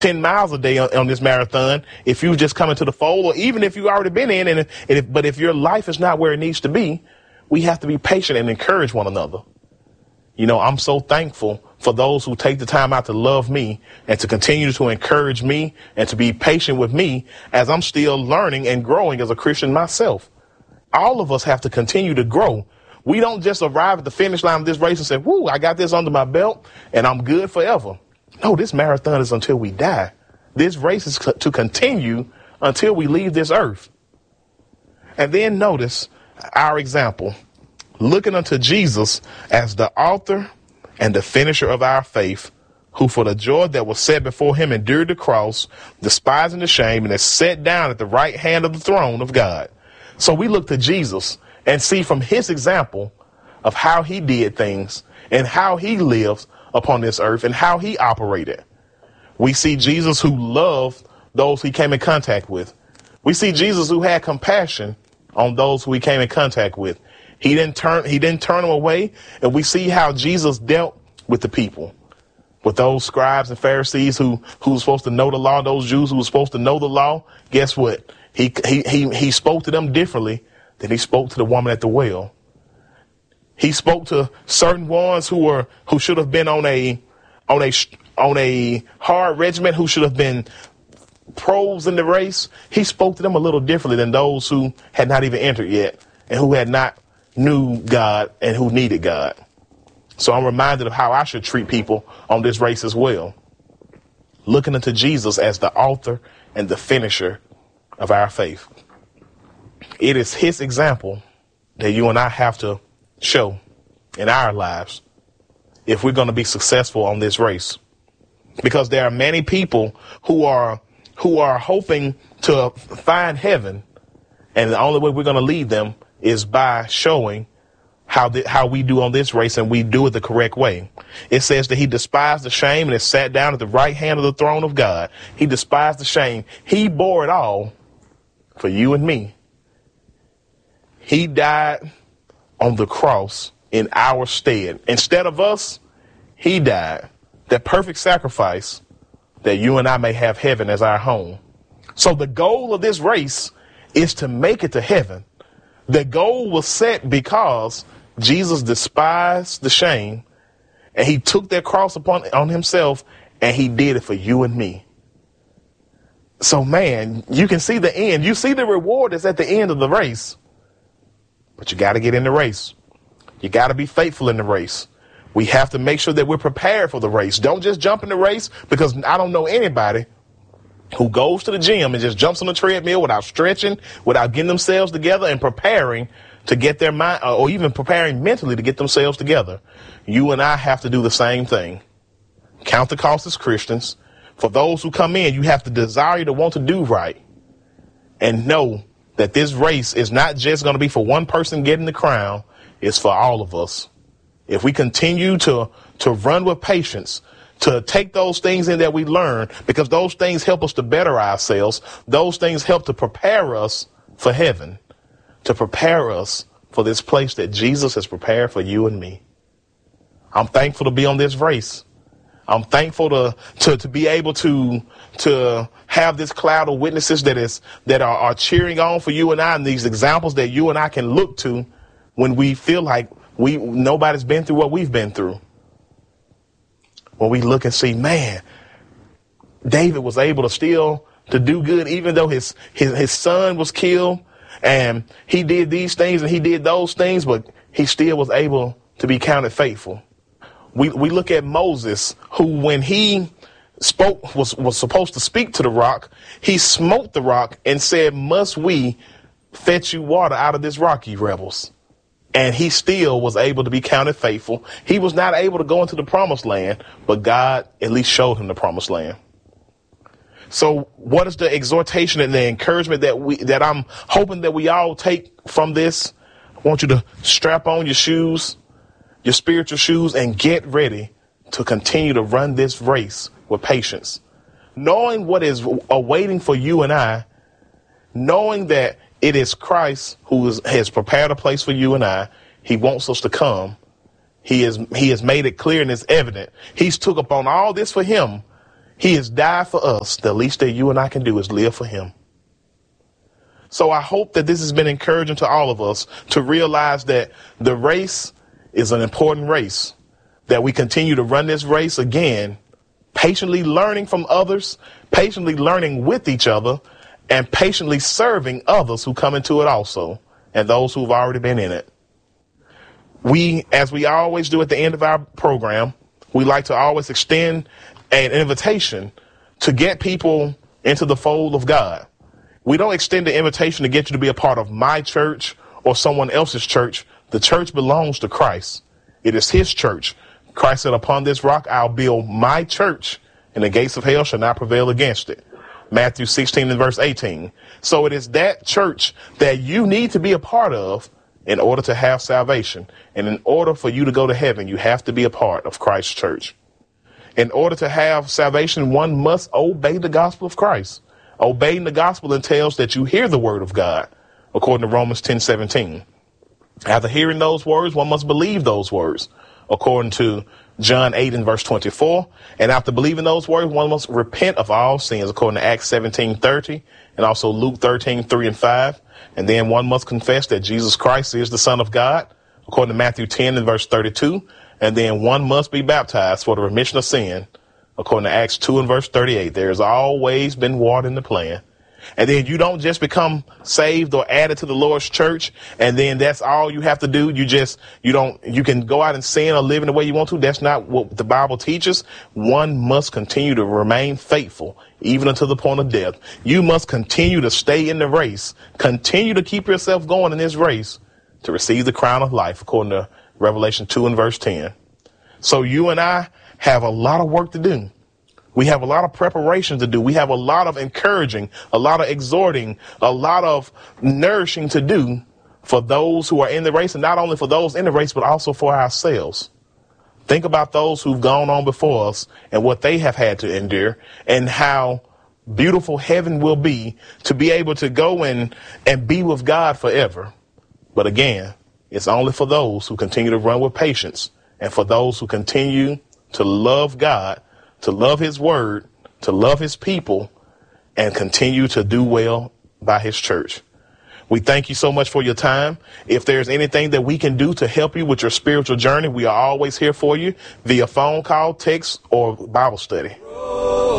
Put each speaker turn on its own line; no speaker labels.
10 miles a day on this marathon if you just come into the fold, or even if you've already been in. But if your life is not where it needs to be, we have to be patient and encourage one another. You know, I'm so thankful for those who take the time out to love me and to continue to encourage me and to be patient with me as I'm still learning and growing as a Christian myself. All of us have to continue to grow. We don't just arrive at the finish line of this race and say, whoo, I got this under my belt and I'm good forever. No, this marathon is until we die. This race is to continue until we leave this earth. And then notice our example, looking unto Jesus as the author and the finisher of our faith, who for the joy that was set before him endured the cross, despising the shame, and is set down at the right hand of the throne of God. So we look to Jesus and see from his example of how he did things and how he lived upon this earth and how he operated. We see Jesus who loved those he came in contact with. We see Jesus who had compassion on those who he came in contact with. He didn't turn them away. And we see how Jesus dealt with the people, with those scribes and Pharisees who were supposed to know the law, those Jews who were supposed to know the law. Guess what? He spoke to them differently than he spoke to the woman at the well. He spoke to certain ones who should have been on a hard regiment, who should have been pros in the race. He spoke to them a little differently than those who had not even entered yet and who had not knew God and who needed God. So I'm reminded of how I should treat people on this race as well, looking unto Jesus as the author and the finisher of our faith. It is his example that you and I have to show in our lives if we're going to be successful on this race, because there are many people who are hoping to find heaven, and the only way we're going to lead them is by showing how we do on this race, and we do it the correct way. It says that he despised the shame and is sat down at the right hand of the throne of God. He despised the shame. He bore it all for you and me. He died on the cross in our stead. Instead of us, he died. That perfect sacrifice that you and I may have heaven as our home. So the goal of this race is to make it to heaven. The goal was set because Jesus despised the shame and he took that cross on himself, and he did it for you and me. So, man, you can see the end. You see the reward is at the end of the race. But you got to get in the race. You got to be faithful in the race. We have to make sure that we're prepared for the race. Don't just jump in the race, because I don't know anybody who goes to the gym and just jumps on the treadmill without stretching, without getting themselves together and preparing to get their mind, or even preparing mentally to get themselves together. You and I have to do the same thing. Count the cost as Christians. For those who come in, you have to desire to want to do right, and know that this race is not just going to be for one person getting the crown. It's for all of us. If we continue to run with patience, to take those things in that we learn, because those things help us to better ourselves. Those things help to prepare us for heaven, to prepare us for this place that Jesus has prepared for you and me. I'm thankful to be on this race. I'm thankful to be able to have this cloud of witnesses that are cheering on for you and I, and these examples that you and I can look to when we feel like nobody's been through what we've been through. When we look and see, man, David was able to do good, even though his son was killed, and he did these things and he did those things, but he still was able to be counted faithful. We look at Moses, who, when he was supposed to speak to the rock, he smote the rock and said, "Must we fetch you water out of this rock, ye rebels?" And he still was able to be counted faithful. He was not able to go into the promised land, but God at least showed him the promised land. So what is the exhortation and the encouragement that I'm hoping that we all take from this? I want you to strap on your shoes, your spiritual shoes, and get ready to continue to run this race with patience, knowing what is awaiting for you and I, knowing that it is Christ who has prepared a place for you and I. He wants us to come. He has made it clear and it's evident. He's took upon all this for him. He has died for us. The least that you and I can do is live for him. So I hope that this has been encouraging to all of us to realize that the race is an important race, that we continue to run this race again, patiently learning from others, patiently learning with each other, and patiently serving others who come into it also, and those who've already been in it. We, as we always do at the end of our program, we like to always extend an invitation to get people into the fold of God. We don't extend the invitation to get you to be a part of my church or someone else's church. The church belongs to Christ. It is his church. Christ said, upon this rock, I'll build my church, and the gates of hell shall not prevail against it. Matthew 16 and verse 18. So it is that church that you need to be a part of in order to have salvation. And in order for you to go to heaven, you have to be a part of Christ's church. In order to have salvation, one must obey the gospel of Christ. Obeying the gospel entails that you hear the word of God, according to Romans 10:17. After hearing those words, one must believe those words, according to John 8 and verse 24. And after believing those words, one must repent of all sins, according to Acts 17:30, and also Luke 13:3 and 5. And then one must confess that Jesus Christ is the Son of God, according to Matthew 10 and verse 32. And then one must be baptized for the remission of sin, according to Acts 2 and verse 38. There's always been water in the plan. And then you don't just become saved or added to the Lord's church, and then that's all you have to do. You can go out and sin or live in the way you want to. That's not what the Bible teaches. One must continue to remain faithful, even unto the point of death. You must continue to stay in the race. Continue to keep yourself going in this race to receive the crown of life, according to Revelation 2 and verse 10. So you and I have a lot of work to do. We have a lot of preparation to do. We have a lot of encouraging, a lot of exhorting, a lot of nourishing to do for those who are in the race, and not only for those in the race, but also for ourselves. Think about those who've gone on before us and what they have had to endure, and how beautiful heaven will be to be able to go in and be with God forever. But again, it's only for those who continue to run with patience, and for those who continue to love God, to love his word, to love his people, and continue to do well by his church. We thank you so much for your time. If there's anything that we can do to help you with your spiritual journey, we are always here for you via phone call, text, or Bible study.